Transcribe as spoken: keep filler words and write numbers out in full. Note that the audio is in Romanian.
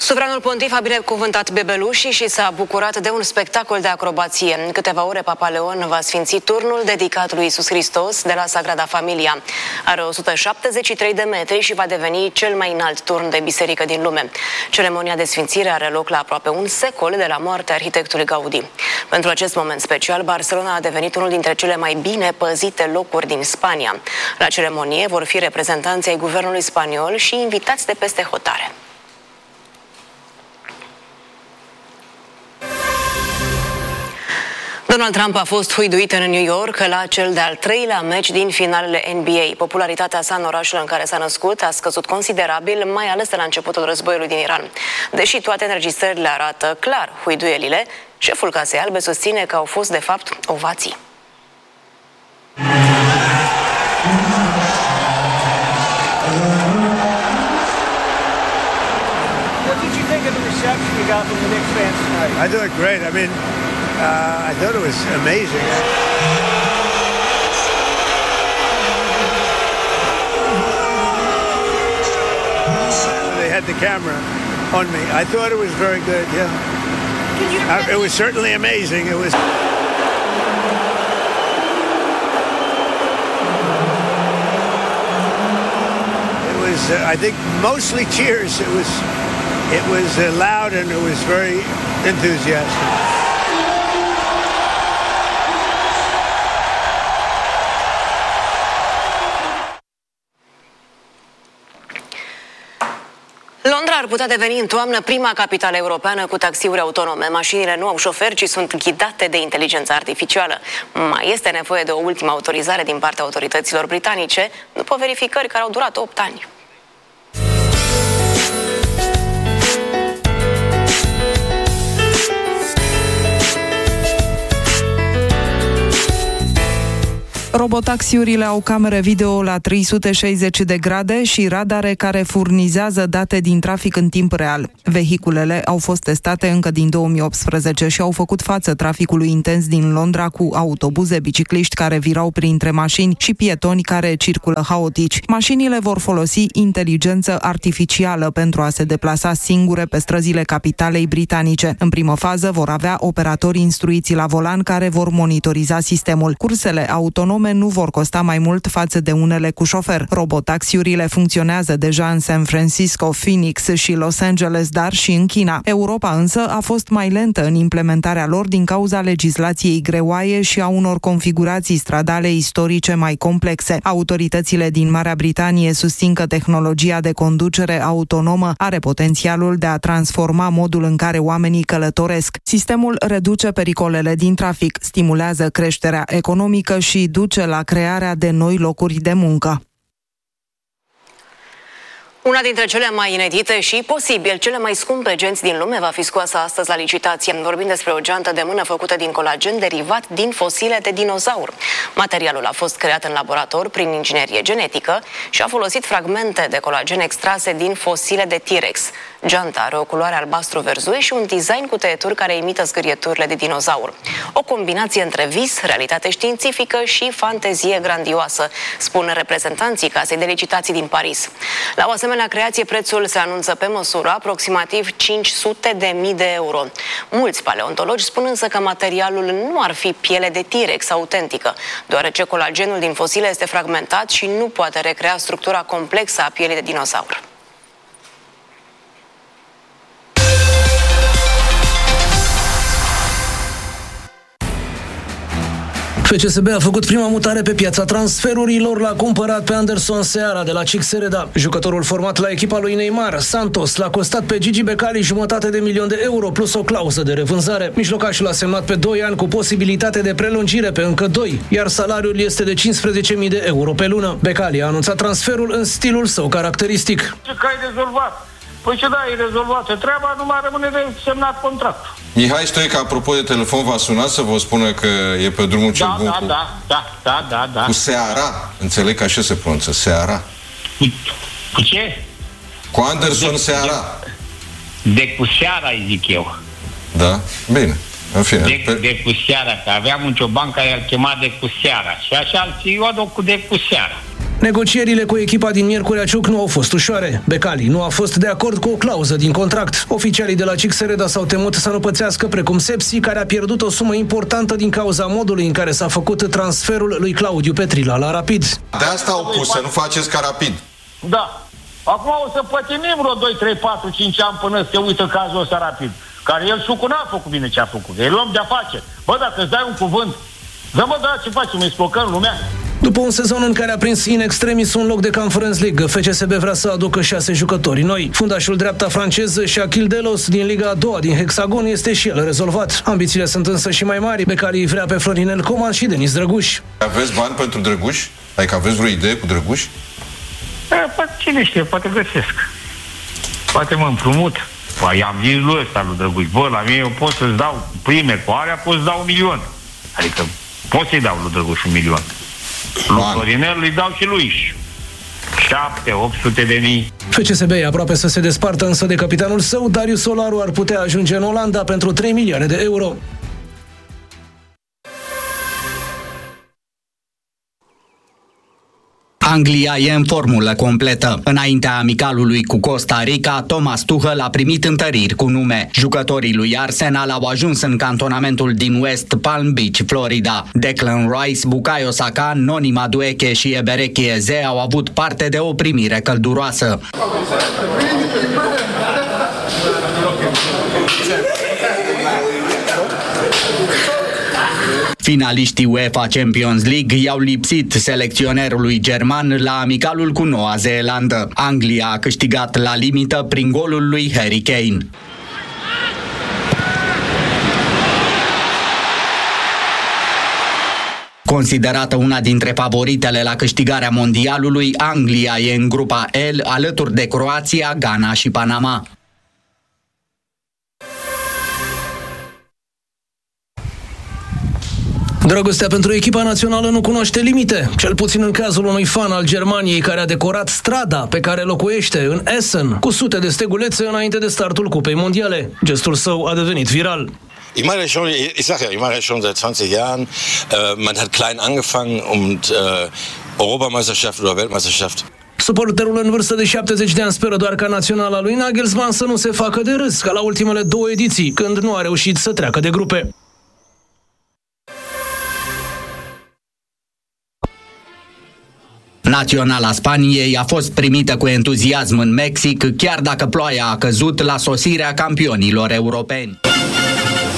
Suveranul pontif a binecuvântat bebelușii și s-a bucurat de un spectacol de acrobație. În câteva ore, Papa Leon va sfinți turnul dedicat lui Iisus Hristos de la Sagrada Familia. Are o sută șaptezeci și trei de metri și va deveni cel mai înalt turn de biserică din lume. Ceremonia de sfințire are loc la aproape un secol de la moartea arhitectului Gaudi. Pentru acest moment special, Barcelona a devenit unul dintre cele mai bine păzite locuri din Spania. La ceremonie vor fi reprezentanții ai guvernului spaniol și invitați de peste hotare. Donald Trump a fost huiduit în New York la cel de-al treilea meci din finalele N B A. Popularitatea sa în orașul în care s-a născut a scăzut considerabil, mai ales de la începutul războiului din Iran. Deși toate înregistrările arată clar huiduielile, șeful Casei Albe susține că au fost de fapt ovații. What did you think of the reception you got from the Knicks fans tonight? I thought great. I mean, uh, I thought it was amazing. They had the camera on me. I thought it was very good. Yeah. Uh, it was certainly amazing. It was. It was. Uh, I think mostly cheers. It was. It was uh, loud and it was very enthusiastic. Londra ar putea deveni în toamnă prima capitală europeană cu taxiuri autonome. Mașinile nu au șoferi, ci sunt ghidate de inteligență artificială. Mai este nevoie de o ultimă autorizare din partea autorităților britanice, după verificări care au durat opt ani. Robotaxiurile au camere video la trei sute șaizeci de grade și radare care furnizează date din trafic în timp real. Vehiculele au fost testate încă din două mii optsprezece și au făcut față traficului intens din Londra cu autobuze, bicicliști care virau printre mașini și pietoni care circulă haotici. Mașinile vor folosi inteligență artificială pentru a se deplasa singure pe străzile capitalei britanice. În primă fază vor avea operatori instruiți la volan care vor monitoriza sistemul. Cursele autonome nu vor costa mai mult față de unele cu șofer. Robotaxiurile funcționează deja în San Francisco, Phoenix și Los Angeles, dar și în China. Europa însă a fost mai lentă în implementarea lor din cauza legislației greoaie și a unor configurații stradale istorice mai complexe. Autoritățile din Marea Britanie susțin că tehnologia de conducere autonomă are potențialul de a transforma modul în care oamenii călătoresc. Sistemul reduce pericolele din trafic, stimulează creșterea economică și duce la crearea de noi locuri de muncă. Una dintre cele mai inedite și, posibil, cele mai scumpe genți din lume va fi scoasă astăzi la licitație. Vorbim despre o geantă de mână făcută din colagen derivat din fosile de dinozaur. Materialul a fost creat în laborator prin inginerie genetică și a folosit fragmente de colagen extrase din fosile de T-Rex. Geanta are o culoare albastru-verzui și un design cu tăieturi care imită zgârieturile de dinozaur. O combinație între vis, realitate științifică și fantezie grandioasă, spun reprezentanții casei de licitații din Paris. La o asemenea creație, prețul se anunță pe măsură, aproximativ cinci sute de mii de euro. Mulți paleontologi spun însă că materialul nu ar fi piele de T-Rex autentică, deoarece colagenul din fosile este fragmentat și nu poate recrea structura complexă a pielii de dinozaur. F C S B a făcut prima mutare pe piața transferurilor, l-a cumpărat pe Anderson Seara de la C X R D A. Jucătorul format la echipa lui Neymar, Santos, l-a costat pe Gigi Becali jumătate de milion de euro plus o clauză de revânzare. Mijlocașul a semnat pe doi ani cu posibilitate de prelungire pe încă doi, iar salariul este de cincisprezece mii de euro pe lună. Becali a anunțat transferul în stilul său caracteristic. Ce că ai rezolvat? Păi ce da, e rezolvată treaba, nu mai rămâne de semnat contractul. Mihai Stoica, apropo de telefon, v-a sunat să vă spună că e pe drumul cel da, bun da, cu... Da, da, da, da, da. Cu Seara. Înțeleg că așa se pronunță, Seara. Cu, cu ce? Cu Anderson de, Seara. De, de cu Seara, îi zic eu. Da? Bine. În fine. De, pe... de cu Seara, că aveam un cioban care îl chema de cu Seara. Și așa îl țiu eu de cu Seara. Negocierile cu echipa din Miercurea Ciuc nu au fost ușoare. Becali nu a fost de acord cu o clauză din contract. Oficialii de la Cixereda s-au temut să nu pățească precum Sepsi, care a pierdut o sumă importantă din cauza modului în care s-a făcut transferul lui Claudiu Petrila la Rapid. De asta au pus, să nu faceți ca Rapid. Da. Acum o să pătinim vreo doi, trei, patru, cinci ani până se uită cazul ăsta Rapid. Care el sucul n-a făcut bine ce a făcut. El om de afaceri. Bă, dacă îți dai un cuvânt, dă-mă, da, ce facem? Îi spocăm lumea. După un sezon în care a prins in extremis un loc de Conference League, F C S B vrea să aducă șase jucători noi. Fundașul dreapta francez Shaquille Delos din Liga a doua din Hexagon este și el rezolvat. Ambițiile sunt însă și mai mari. Becali vrea pe Florinel Coman și Denis Drăguș. Aveți bani pentru Drăguș? Adică aveți vreo idee cu Drăguș? E, poate, cine știe, poate găsesc. Poate mă împrumut. Păi am zis lui ăsta lui Drăguș, bă, la mine eu pot să-ți dau prime cu alea, pot să dau un milion. Adică pot să-i dau lui Drăguș un milion. Lui Florinel îi dau și lui șapte, opt sute de mii. F C S B e aproape să se despartă însă de capitanul său. Darius Solaru ar putea ajunge în Olanda pentru trei milioane de euro. Anglia e în formulă completă. Înaintea amicalului cu Costa Rica, Thomas Tuchel a primit întăriri cu nume. Jucătorii lui Arsenal au ajuns în cantonamentul din West Palm Beach, Florida. Declan Rice, Bukayo Saka, Noni Madueke și Ebereki Eze au avut parte de o primire călduroasă. Finaliștii UEFA Champions League i-au lipsit selecționerului german la amicalul cu Noua Zeelandă. Anglia a câștigat la limită prin golul lui Harry Kane. Considerată una dintre favoritele la câștigarea mondialului, Anglia e în grupa L alături de Croația, Ghana și Panama. Dragostea pentru echipa națională nu cunoaște limite, cel puțin în cazul unui fan al Germaniei care a decorat strada pe care locuiește în Essen cu sute de stegulețe înainte de startul Cupei Mondiale. Gestul său a devenit viral. Ich mache schon, ich sage ja, ich mache schon seit zwanzig Jahren. Uh, man hat klein angefangen und uh, Europameisterschaft oder Weltmeisterschaft. Suporterul în vârstă de șaptezeci de ani speră doar ca naționala lui Nagelsmann să nu se facă de râs ca la ultimele două ediții, când nu a reușit să treacă de grupe. Naționala Spaniei a fost primită cu entuziasm în Mexic, chiar dacă ploaia a căzut la sosirea campionilor europeni.